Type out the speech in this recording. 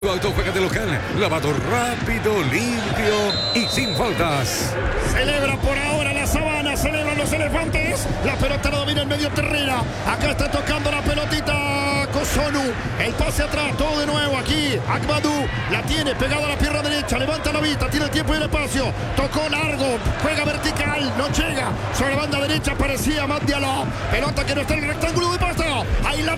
Auto juega de local, lavado rápido, limpio y sin faltas. Celebra por ahora la Sabana, celebran los elefantes. La pelota la domina en medio terreno. Acá está tocando la pelotita Kosonu. El pase atrás, todo de nuevo aquí. Akbadou la tiene pegada a la pierna derecha. Levanta la vista, tiene el tiempo y el espacio. Tocó largo, juega vertical, no llega. Sobre la banda derecha parecía Matt Diallo. Pelota que no está en el rectángulo de pasto. Ahí la